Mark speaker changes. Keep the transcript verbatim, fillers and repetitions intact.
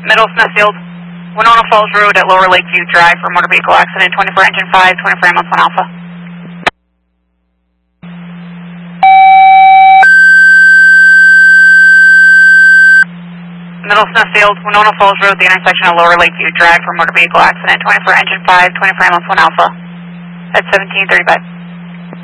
Speaker 1: Middle Smithfield, Winona Falls Road at Lower Lakeview Drive for motor vehicle accident, twenty-four engine five, twenty-four ambulance one Alpha. Middle Smithfield, Winona Falls Road, the intersection of Lower Lakeview Drive for motor vehicle accident, twenty-four engine five, twenty-four ambulance one Alpha. At seventeen thirty-five.